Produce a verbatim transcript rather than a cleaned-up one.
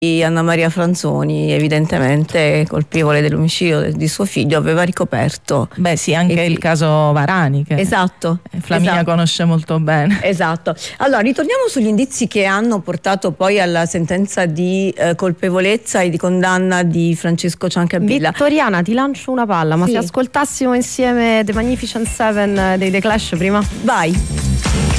Anna Maria Franzoni, evidentemente colpevole dell'omicidio di suo figlio, aveva ricoperto. Beh sì, anche il caso Varani che esatto, Flaminia esatto. conosce molto bene. Esatto. Allora ritorniamo sugli indizi che hanno portato poi alla sentenza di eh, colpevolezza e di condanna di Francesco Ciancabilla. Vittoriana, ti lancio una palla, ma sì. se ascoltassimo insieme The Magnificent Seven dei The Clash prima? Vai.